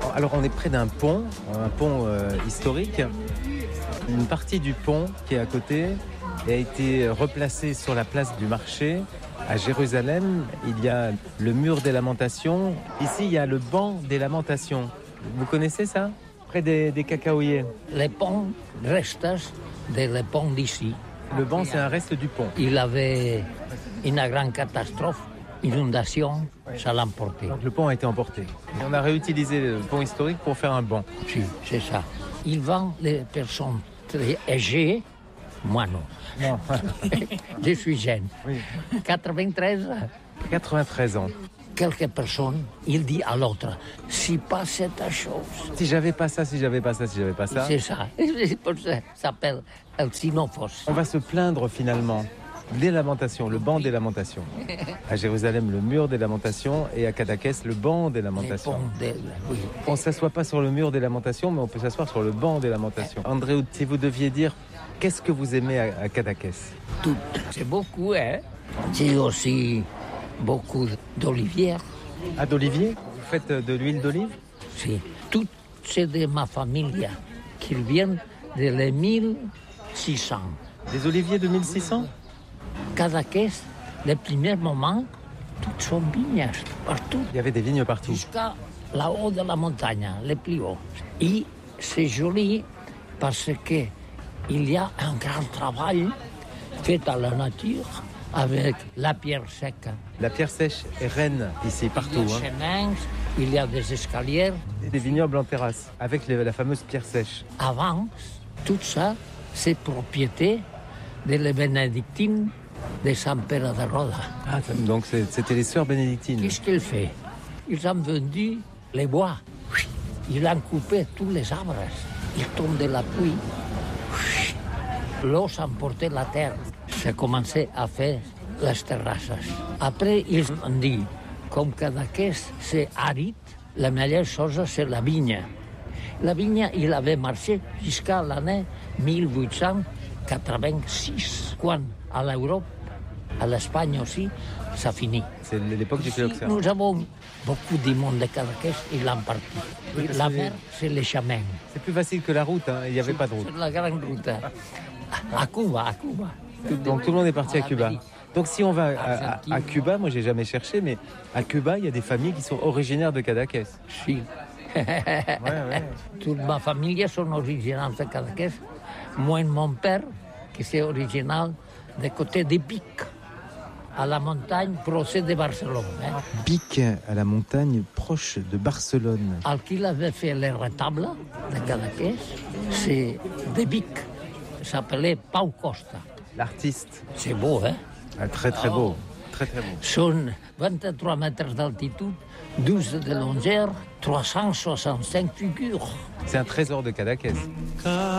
Alors on est près d'un pont historique. Une partie du pont qui est à côté a été replacée sur la place du marché. À Jérusalem, il y a le mur des lamentations. Ici, il y a le banc des lamentations. Vous connaissez ça? Près des cacaoyers. Les ponts restent des ponts d'ici. Le banc, c'est un reste du pont. Il avait une grande catastrophe, inondation, ça l'a emporté. Donc le pont a été emporté. Et on a réutilisé le pont historique pour faire un banc. Si, c'est ça. Il vend les personnes très âgées. Moi non. Non. Je suis jeune. Oui. 93 ans. Quelques personnes, il dit à l'autre, si pas cette chose. Si j'avais pas ça, si j'avais pas ça, si j'avais pas ça. C'est ça. C'est pour ça s'appelle El Sinophos. On va se plaindre finalement des lamentations, le banc des lamentations. À Jérusalem, le mur des lamentations, et à Cadaqués, le banc des lamentations. Oui. On ne s'assoit pas sur le mur des lamentations, mais on peut s'asseoir sur le banc des lamentations. André, si vous deviez dire, qu'est-ce que vous aimez à Cadaqués? Tout. C'est beaucoup, hein. C'est aussi beaucoup d'olivières. Ah, d'olivier? Vous faites de l'huile d'olive? Si. Tout, c'est de ma famille, qui viennent de les 1600. Des oliviers de 1600? Cadaqués, les premiers moments, toutes sont vignes, partout. Il y avait des vignes partout. Jusqu'à là-haut de la montagne, les plus hauts. Et c'est joli parce qu'il y a un grand travail fait à la nature avec la pierre sèche. La pierre sèche est reine ici, partout. Il y a des chemins, il y a des escaliers. Et des vignobles en terrasse, avec la fameuse pierre sèche. Avant, tout ça, c'est propriété de les bénédictines de San Pere de Roda. Ah, donc c'était les sœurs bénédictines. Qu'est-ce qu'ils font? Ils ont vendu les bois. Ils ont coupé tous les arbres. Ils tombent de la pluie. L'eau s'emportait la terre. Ça commençait à faire les terrasses. Après, ils ont dit, comme Cadaqués, c'est aride, la meilleure chose, c'est la vigne. La vigne, il avait marché jusqu'à l'année 1886, quand à l'Europe, à l'Espagne aussi, ça finit. C'est l'époque du phylloxéra. Nous avons beaucoup de monde de Cadaqués, ils l'ont parti. La mer, c'est les chemins. C'est plus facile que la route, hein. Il n'y avait pas de route. C'est la grande route. À Cuba. Donc tout le monde est parti à Cuba. Donc si on va Argentine. à Cuba, moi j'ai jamais cherché, mais à Cuba, il y a des familles qui sont originaires de Cadaqués. Si. Ouais. Toute ma famille sont originaires de Cadaqués. Moi, mon père, qui est original du côté de Vic, à la montagne proche de Barcelone. Vic, à la montagne proche de Barcelone. Al qui avait fait les retables de Cadaqués, c'est de Vic. Il s'appelait Pau Costa. L'artiste. C'est beau, hein? Ah, très beau. Très beau. Sont 23 mètres d'altitude, 12 de longueur, 365 figures. C'est un trésor de Cadaqués.